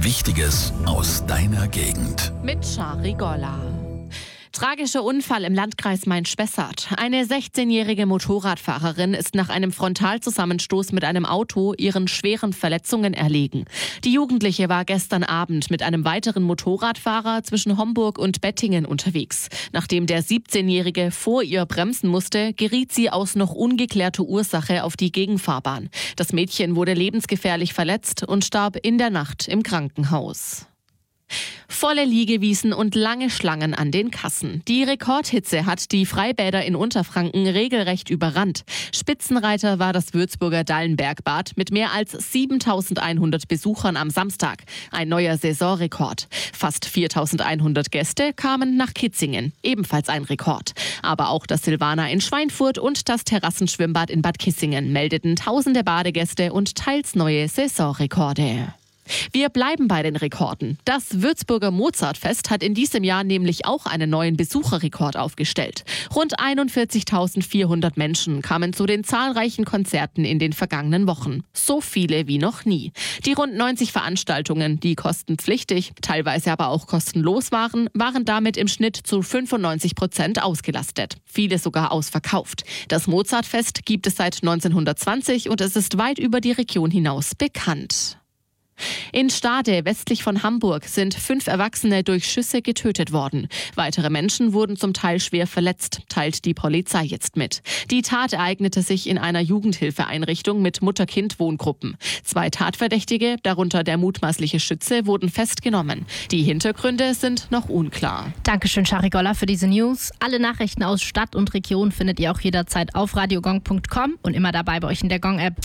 Wichtiges aus deiner Gegend. Mit Shari Golla. Tragischer Unfall im Landkreis Main-Spessart. Eine 16-jährige Motorradfahrerin ist nach einem Frontalzusammenstoß mit einem Auto ihren schweren Verletzungen erlegen. Die Jugendliche war gestern Abend mit einem weiteren Motorradfahrer zwischen Homburg und Bettingen unterwegs. Nachdem der 17-Jährige vor ihr bremsen musste, geriet sie aus noch ungeklärter Ursache auf die Gegenfahrbahn. Das Mädchen wurde lebensgefährlich verletzt und starb in der Nacht im Krankenhaus. Volle Liegewiesen und lange Schlangen an den Kassen. Die Rekordhitze hat die Freibäder in Unterfranken regelrecht überrannt. Spitzenreiter war das Würzburger Dallenbergbad mit mehr als 7.100 Besuchern am Samstag. Ein neuer Saisonrekord. Fast 4.100 Gäste kamen nach Kitzingen. Ebenfalls ein Rekord. Aber auch das Silvana in Schweinfurt und das Terrassenschwimmbad in Bad Kissingen meldeten tausende Badegäste und teils neue Saisonrekorde. Wir bleiben bei den Rekorden. Das Würzburger Mozartfest hat in diesem Jahr nämlich auch einen neuen Besucherrekord aufgestellt. Rund 41.400 Menschen kamen zu den zahlreichen Konzerten in den vergangenen Wochen. So viele wie noch nie. Die rund 90 Veranstaltungen, die kostenpflichtig, teilweise aber auch kostenlos waren damit im Schnitt zu 95% ausgelastet. Viele sogar ausverkauft. Das Mozartfest gibt es seit 1920 und es ist weit über die Region hinaus bekannt. In Stade, westlich von Hamburg, sind 5 Erwachsene durch Schüsse getötet worden. Weitere Menschen wurden zum Teil schwer verletzt, teilt die Polizei jetzt mit. Die Tat ereignete sich in einer Jugendhilfeeinrichtung mit Mutter-Kind-Wohngruppen. 2 Tatverdächtige, darunter der mutmaßliche Schütze, wurden festgenommen. Die Hintergründe sind noch unklar. Dankeschön, Shari Golla, für diese News. Alle Nachrichten aus Stadt und Region findet ihr auch jederzeit auf radiogong.com und immer dabei bei euch in der Gong-App.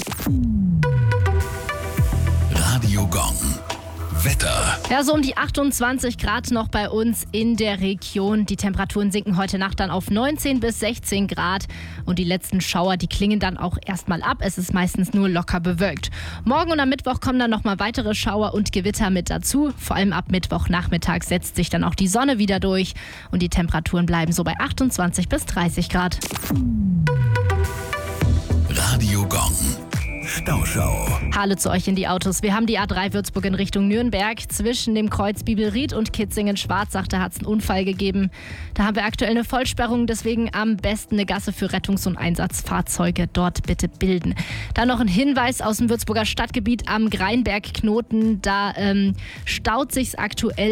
Radio Gong. Wetter. Ja, so um die 28 Grad noch bei uns in der Region. Die Temperaturen sinken heute Nacht dann auf 19 bis 16 Grad. Und die letzten Schauer, die klingen dann auch erstmal ab. Es ist meistens nur locker bewölkt. Morgen und am Mittwoch kommen dann nochmal weitere Schauer und Gewitter mit dazu. Vor allem ab Mittwochnachmittag setzt sich dann auch die Sonne wieder durch. Und die Temperaturen bleiben so bei 28 bis 30 Grad. Radio Gong. Stauschau. Hallo zu euch in die Autos. Wir haben die A3 Würzburg in Richtung Nürnberg. Zwischen dem Kreuz Bibelried und Kitzingen-Schwarzach, da hat es einen Unfall gegeben. Da haben wir aktuell eine Vollsperrung, deswegen am besten eine Gasse für Rettungs- und Einsatzfahrzeuge dort bitte bilden. Dann noch ein Hinweis aus dem Würzburger Stadtgebiet am Greinberg-Knoten. Da staut sich's aktuell.